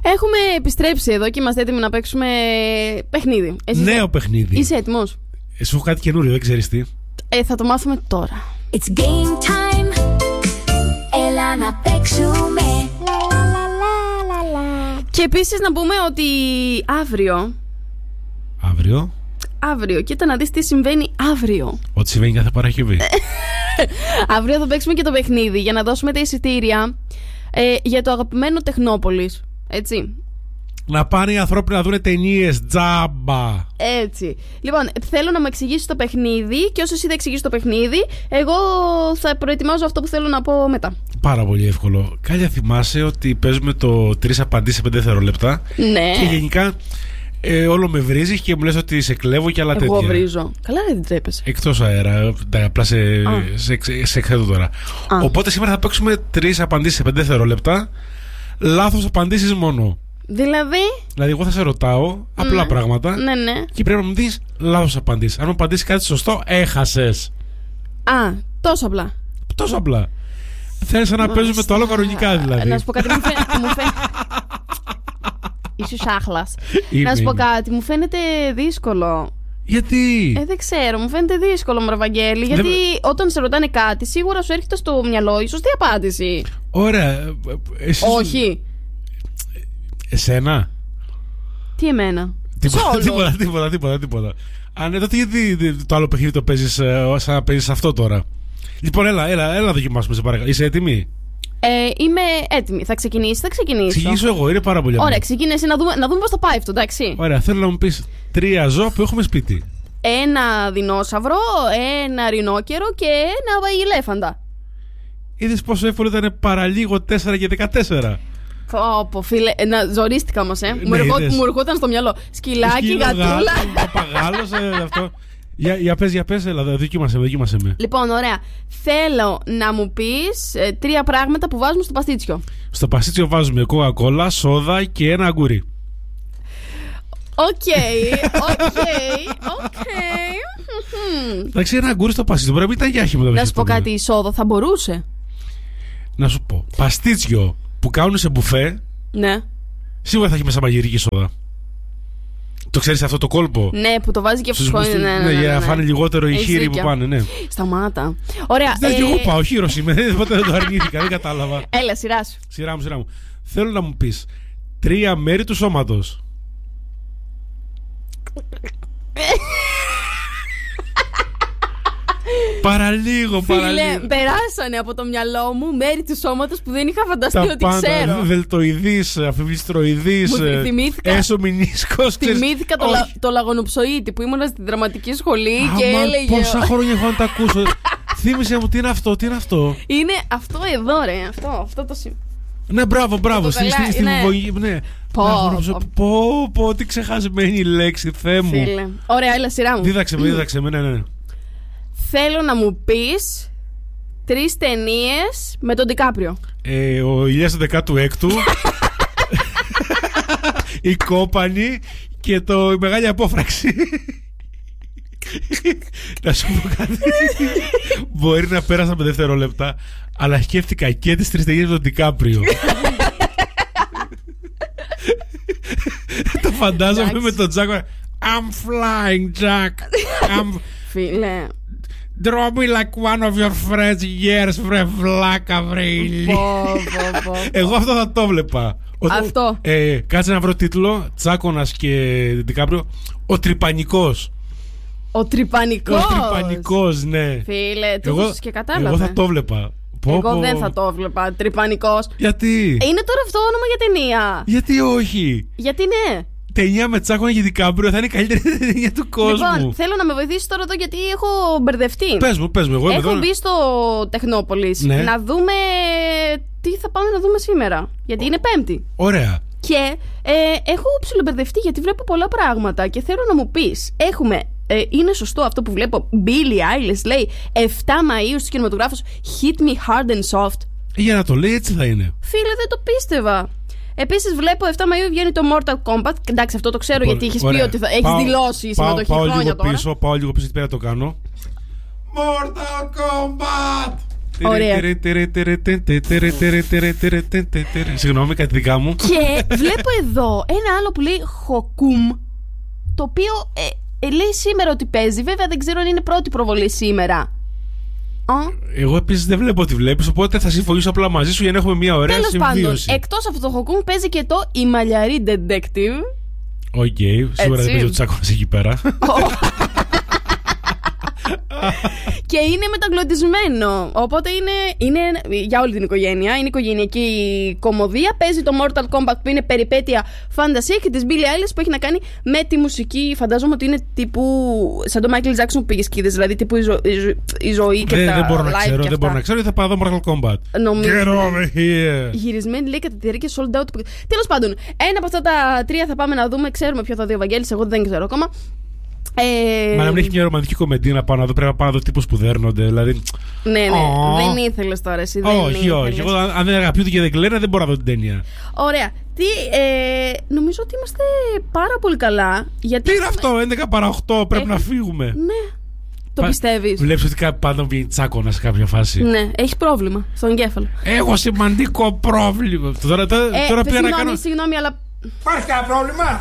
Έχουμε επιστρέψει εδώ και είμαστε έτοιμοι να παίξουμε παιχνίδι. Νέο παιχνίδι. Είσαι έτοιμος? Σου έχω κάτι καινούριο, δεν ξέρεις τι. Θα το μάθουμε τώρα. It's game time. Έλα να παίξουμε. Και επίσης να πούμε ότι αύριο, κοίτα να δεις τι συμβαίνει αύριο. Ό,τι συμβαίνει κάθε Παρασκευή. Αύριο θα παίξουμε και το παιχνίδι για να δώσουμε τα εισιτήρια για το αγαπημένο Τεχνόπολης. Έτσι. Να πάνε οι ανθρώποι να δουν ταινίες τζάμπα. Έτσι. Λοιπόν, θέλω να μου εξηγήσεις το παιχνίδι και όσο εσύ θα εξηγήσεις το παιχνίδι, εγώ θα προετοιμάζω αυτό που θέλω να πω μετά. Πάρα πολύ εύκολο. Κάλια, θυμάσαι ότι παίζουμε το 3 απαντήσεις σε 5 δευτερόλεπτα. Ναι. Και γενικά όλο με βρίζεις και μου λες ότι σε κλέβω και άλλα τέτοια. Εγώ βρίζω. Καλά, δεν τρέπεσαι. Εκτός αέρα. Απλά σε εκθέτω τώρα. Οπότε σήμερα θα παίξουμε 3 απαντήσεις σε 5 δευτερόλεπτα. Λάθος απαντήσεις μόνο. Δηλαδή, εγώ θα σε ρωτάω απλά πράγματα. Ναι. Και πρέπει να μου δεις λάθος απαντήσεις. Αν μου απαντήσεις κάτι σωστό, έχασες. Τόσο απλά. Τόσο απλά. Θέλεις να παίζουμε το άλλο κανονικά δηλαδή. Να σου πω κάτι, μου φαίνεται. Είσαι σάχλας. Να σου πω κάτι, μου φαίνεται δύσκολο. Γιατί? Δεν ξέρω, μου φαίνεται δύσκολο, Μαρβαγγέλη. Γιατί όταν σε ρωτάνε κάτι, σίγουρα σου έρχεται στο μυαλό η σωστή απάντηση. Ωραία. Όχι. Εσένα? Τι εμένα? Τίποτα. Αν τότε γιατί το άλλο παιχνίδι το παίζεις σαν να παίζεις αυτό τώρα? Λοιπόν, έλα να δοκιμάσουμε, σε παρακαλώ. Είσαι έτοιμη? Είμαι έτοιμη. Θα ξεκινήσω. Ξεκινήσω εγώ, είναι πάρα πολύ απλό. Ωραία, ξεκίνησε να δούμε πώς θα πάει αυτό, εντάξει. Ωραία, θέλω να μου πεις 3 ζώα που έχουμε σπίτι. Ένα δεινόσαυρο, ένα ρινόκερο και ένα ηλέφαντα. Είδες πόσο εύκολο ήταν παραλίγο 4 και 14. Πω φίλε, ζορίστηκα όμως, μου ερχόταν στο μυαλό. Σκυλάκι, γατούλα. Παπαγάλος, αυτό. Για πες, έλα, δοκίμασε με. Λοιπόν, ωραία. Θέλω να μου πεις 3 πράγματα που βάζουμε στο παστίτσιο. Στο παστίτσιο βάζουμε κοκακόλα, σόδα και ένα αγκούρι. Οκ. Εντάξει, ένα αγκούρι στο παστίτσιο μπορεί να μην ήταν και άχιμο. Να σου πω κάτι, η σόδα θα μπορούσε. Να σου πω, παστίτσιο που κάνουν σε μπουφέ. Ναι. Σίγουρα θα έχει μέσα μαγειρική σόδα. Το ξέρεις αυτό το κόλπο? Ναι, που το βάζει και φουσκώνει. Ναι, για να φάνε λιγότερο οι χείροι που πάνε, ναι. Σταμάτα. Ωραία. Και εγώ πάω, χείρος είμαι. Ποτέ δεν το αρνήθηκα, δεν κατάλαβα. Έλα, σειρά σου. Σειρά μου. Θέλω να μου πεις 3 μέρη του σώματος. Παραλίγο. Φίλε, περάσανε από το μυαλό μου μέρη του σώματος που δεν είχα φανταστεί ότι ξέρω. Δελτοειδής, αφιβιστροειδής, έσω-μηνίσκος. Θυμήθηκα το λαγονοψοίτη που ήμουν στην δραματική σχολή και έλεγε. Πόσα χρόνια έχω να τα ακούσω. Θύμισε μου, τι είναι αυτό. Είναι αυτό εδώ, ρε. Αυτό το σημείο. Ναι, μπράβο. Στην υπογωγή. Ναι. Πω, τι ξεχασμένη λέξη, Θεέ μου. Φίλε. Ωραία, έλα, σειρά μου. Δίδαξε με, ναι. Θέλω να μου πεις 3 ταινίες με τον Ντικάπριο. Ο Ηλιάς του 16ου, η Κόπανη και η Μεγάλη Απόφραξη. Να σου πω κάτι. Μπορεί να πέρασα με δευτερόλεπτα, αλλά σκέφτηκα και τις 3 ταινίες με τον Ντικάπριο. Το φαντάζομαι με τον Τζάκο. I'm flying, Jack. Φίλε, Draw me like one of your friends years, βρε βλάκα, βρε ηλί. Εγώ αυτό θα το βλέπα. Αυτό. Κάτσε να βρω τίτλο. Τσάκωνας και Ντικάπριο. Ο Τρυπανικός. Ο Τρυπανικός, ναι. Φίλε, του έδωσες και κατάλαβε. Εγώ θα το βλέπα. Εγώ δεν θα το βλέπα. Τρυπανικός. Γιατί? Είναι τώρα αυτό όνομα για ταινία. Γιατί όχι? Γιατί ναι. Ταινία με Τσάκωνα και Ντικάπριο θα είναι η καλύτερη ταινία του κόσμου. Λοιπόν, θέλω να με βοηθήσει τώρα εδώ γιατί έχω μπερδευτεί. Πες μου, εγώ έχω μπει στο Τεχνόπολης να δούμε τι θα πάμε να δούμε σήμερα. Γιατί είναι Πέμπτη. Ωραία. Και έχω ψιλομπερδευτεί γιατί βλέπω πολλά πράγματα και θέλω να μου πεις. Είναι σωστό αυτό που βλέπω? Billie Eilish λέει 7 Μαΐου στους κινηματογράφους Hit Me Hard and Soft. Για να το λέει, έτσι θα είναι. Φίλε, δεν το πίστευα. Επίσης βλέπω 7 Μαΐου βγαίνει το Mortal Kombat. Εντάξει, αυτό το ξέρω γιατί έχεις πει ότι έχεις δηλώσει συμμετοχή χρόνια τώρα. Πάω λίγο πίσω, τι πέρα το κάνω. Mortal Kombat! Ωραία. Συγγνώμη, κάτι δικά μου. Και βλέπω εδώ ένα άλλο που λέει Χοκούμ, το οποίο λέει σήμερα ότι παίζει. Βέβαια δεν ξέρω αν είναι πρώτη προβολή σήμερα. Εγώ επίσης δεν βλέπω τι βλέπεις, οπότε θα συμφωνήσω απλά μαζί σου για να έχουμε μια ωραία συμβίωση. Τέλος πάντων, εκτός από το Χοκούμ παίζει και το Η Μαλλιαρή Detective. Οκ, σίγουρα δεν παίζει ο Τσάκωνας εκεί πέρα. Και είναι μεταγλωτισμένο. Οπότε είναι για όλη την οικογένεια. Είναι οικογενειακή κομμωδία. Παίζει το Mortal Kombat που είναι περιπέτεια φαντασία και της Billie Eilish που έχει να κάνει με τη μουσική. Φαντάζομαι ότι είναι τύπου σαν το Michael Jackson που πήγε σκίδες. Δηλαδή τύπου η ζωή και τα δεν μπορώ να live ξέρω, και δεν μπορώ να ξέρω. Θα πάω δω Mortal Kombat. Get over here. Γυρισμένη λέει κατά τη διάρκεια sold out. Τέλος πάντων, ένα από αυτά τα τρία θα πάμε να δούμε. Ξέρουμε ποιο θα δει ο Βαγγέλης. Εγώ δεν ξέρω ακόμα. Μα να μην έχει μια ρομαντική κομμεντή να πάω να δω, πρέπει να πάω να δω τύπους που δέρνονται. Δηλαδή. Ναι, δεν ήθελες τώρα εσύ. Όχι. Εγώ αν δεν αγαπιούνται και δεν κλαίνε, δεν μπορώ να δω την ταινία. Ωραία. Νομίζω ότι είμαστε πάρα πολύ καλά. Τι είναι αυτό, 11 παρά 8, πρέπει να φύγουμε. Ναι. Το πιστεύεις? Βλέπεις ότι πάντα βγαίνει Τσάκωνα σε κάποια φάση. Ναι, έχει πρόβλημα στον εγκέφαλο. Έχω σημαντικό πρόβλημα. Τώρα πήγα να κάνω. Συγγνώμη, αλλά. Υπάρχει κανένα πρόβλημα!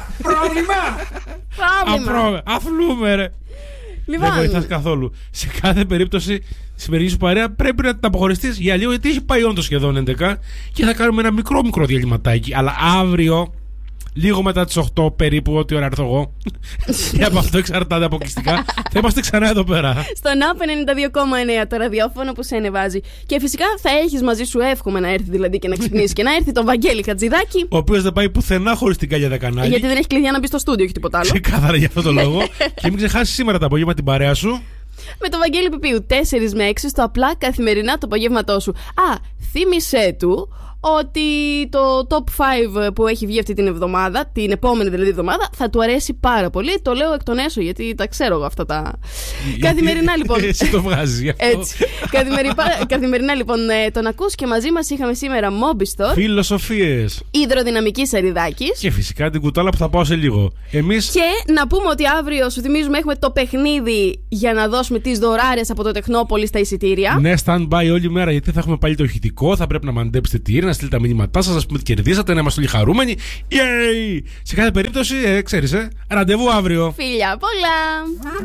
Πρόβλημα! Αφλούμε, ρε! Λοιπόν. Δεν βοηθάς καθόλου. Σε κάθε περίπτωση, στη σημερινή σου παρέα πρέπει να την αποχωριστείς για λίγο, γιατί έχει πάει όντως σχεδόν 11 και θα κάνουμε ένα μικρό διαλυματάκι. Αλλά αύριο, λίγο μετά τις 8 περίπου, ό,τι ώρα έρθω εγώ, και από αυτό εξαρτάται αποκλειστικά, θα είμαστε ξανά εδώ πέρα. Στο NAP 92,9 το ραδιόφωνο που σε ανεβάζει. Και φυσικά θα έχεις μαζί σου, εύχομαι να έρθει δηλαδή και να ξυπνήσει και να έρθει τον Βαγγέλη Χατζηδάκη. Ο οποίος δεν πάει πουθενά χωρίς την Κάλια Δεκανάλη. Γιατί δεν έχει κλειδιά να μπει στο στούντιο, όχι τίποτα άλλο. Ξεκάθαρα για αυτό το λόγο. Και μην ξεχάσεις σήμερα το απόγευμα την παρέα σου. Με τον Βαγγέλη Πιπίου 4 με 6 στο απλά καθημερινά το απογεύματό σου. Θύμισέ του ότι το top 5 που έχει βγει αυτή την εβδομάδα, την επόμενη δηλαδή εβδομάδα, θα του αρέσει πάρα πολύ. Το λέω εκ των έσω γιατί τα ξέρω εγώ αυτά τα. Καθημερινά λοιπόν. Εσύ το βγάζεις γι' αυτό. Έτσι. Καθημερινά λοιπόν τον ακούς και μαζί μας είχαμε σήμερα Mobistor, φιλοσοφίες, υδροδυναμική Σαριδάκης και φυσικά την κουτάλα που θα πάω σε λίγο. Εμείς. Και να πούμε ότι αύριο σου θυμίζουμε έχουμε το παιχνίδι για να δώσουμε τις δωράρες από το Τεχνόπολη στα εισιτήρια. Ναι, stand-by όλη μέρα γιατί θα έχουμε πάλι το ηχητικό. Θα πρέπει να μαντέψετε τι είναι, να στείλετε τα μηνύματά σας, να πούμε ότι κερδίσατε, να είμαστε όλοι χαρούμενοι. Yay! Σε κάθε περίπτωση, ξέρεις, ραντεβού αύριο. Φιλιά πολλά!